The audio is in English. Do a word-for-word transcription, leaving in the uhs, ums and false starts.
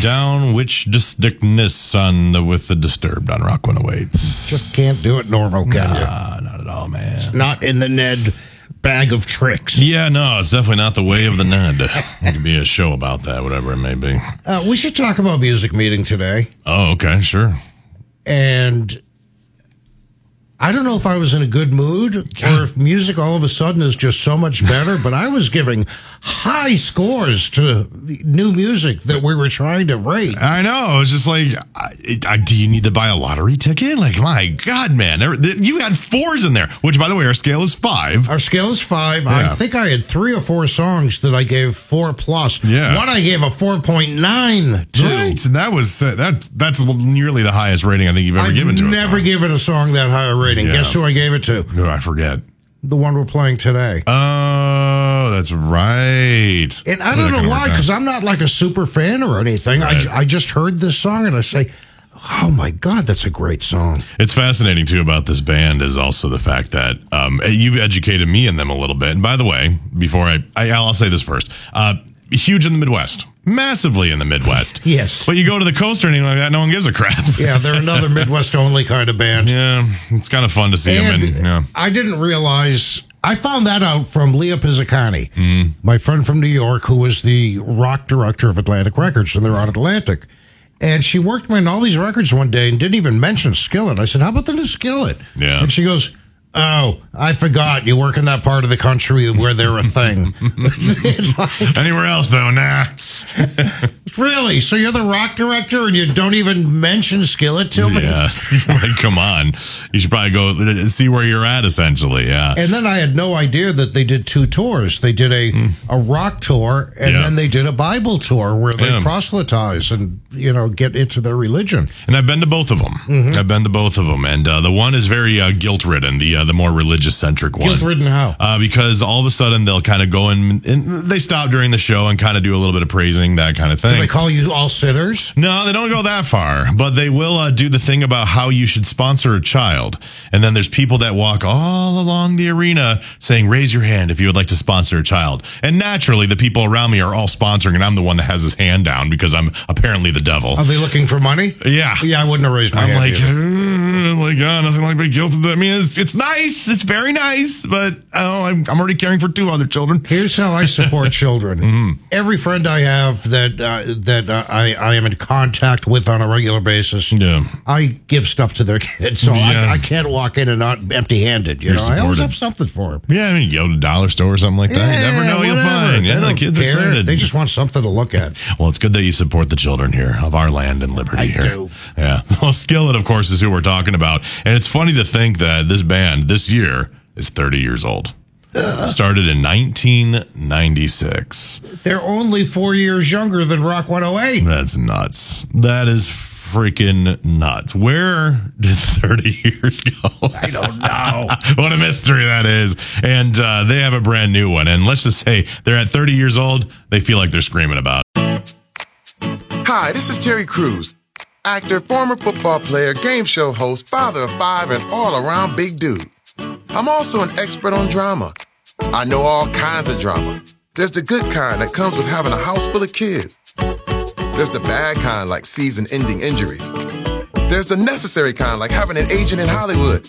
down which distinctness on the, with the Disturbed on Rock one oh eight. Just can't do it normal, can nah, you? Not at all, man. Not in the Ned bag of tricks. Yeah, no, it's definitely not the way of the Ned. It could be a show about that, whatever it may be. Uh, we should talk about music meeting today. Oh, okay, sure. And I don't know if I was in a good mood or if music all of a sudden is just so much better, but I was giving high scores to new music that we were trying to rate. I know. It's just like, I, I, do you need to buy a lottery ticket? Like, my God, man. You had fours in there, which, by the way, our scale is five. Our scale is five. Yeah. I think I had three or four songs that I gave four plus. Yeah. One I gave a four point nine to. Right. And that was, uh, that. that's nearly the highest rating I think you've ever I've given to us. I've never given a song that high a rating. Yeah. Guess who I gave it to? Oh, I forget. The one we're playing today. Oh, that's right. And I don't know why, because I'm not like a super fan or anything. Right. I, I just heard this song and I say, oh my God, that's a great song. It's fascinating too about this band is also the fact that um, you've educated me in them a little bit. And by the way, before I, I I'll say this first, uh, huge in the Midwest. Massively in the Midwest. Yes. But you go to the coast or anything like that, no one gives a crap. Yeah, they're another Midwest-only kind of band. Yeah, it's kind of fun to see and them. And, yeah. I didn't realize... I found that out from Leah Pizzacani, mm. my friend from New York, who was the rock director of Atlantic Records, and they're on Atlantic. And she worked me on all these records one day and didn't even mention Skillet. I said, how about the new Skillet? Yeah. And she goes... Oh, I forgot. You work in that part of the country where they're a thing. It's like, anywhere else, though, nah. Really? So you're the rock director and you don't even mention Skillet to me? Yeah. Like, come on. You should probably go see where you're at, essentially. Yeah. And then I had no idea that they did two tours. They did a, mm. a rock tour, and yeah. then they did a Bible tour where they yeah. proselytize and, you know, get into their religion. And I've been to both of them. Mm-hmm. I've been to both of them. And uh, the one is very uh, guilt-ridden, the uh, the more religious-centric one. Guilt-ridden how? Uh, because all of a sudden they'll kind of go in, and they stop during the show and kind of do a little bit of praising, that kind of thing. Do they call you all sinners? No, they don't go that far. But they will uh, do the thing about how you should sponsor a child. And then there's people that walk all along the arena saying, raise your hand if you would like to sponsor a child. And naturally, the people around me are all sponsoring, and I'm the one that has his hand down because I'm apparently the devil. Are they looking for money? Yeah. Yeah, I wouldn't have raised my I'm hand. like, uh, like, oh, nothing like being guilted. I mean, it's, it's nice. It's very nice. But oh, I'm, I'm already caring for two other children. Here's how I support children. Mm-hmm. Every friend I have that uh, that uh, I, I am in contact with on a regular basis, yeah. I give stuff to their kids. So yeah. I, I can't walk in and not empty-handed. You You're know, supported. I always have something for them. Yeah, I mean, you go to a dollar store or something like that. Yeah, you never know, whatever. you'll find. Yeah, they the kids are care. excited. They just want something to look at. Well, it's good that you support the children here of our land and liberty I here. do. Yeah. Well, Skillet, of course, is who we're talking about. And it's funny to think that this band this year is thirty years old. Uh, Started in nineteen ninety-six. They're only four years younger than Rock one oh eight. That's nuts. That is freaking nuts. Where did thirty years go? I don't know. What a mystery that is. And uh, they have a brand new one. And let's just say they're at thirty years old. They feel like they're screaming about it. Hi, this is Terry Crews, actor, former football player, game show host, father of five, and all-around big dude. I'm also an expert on drama. I know all kinds of drama. There's the good kind that comes with having a house full of kids. There's the bad kind like season-ending injuries. There's the necessary kind like having an agent in Hollywood.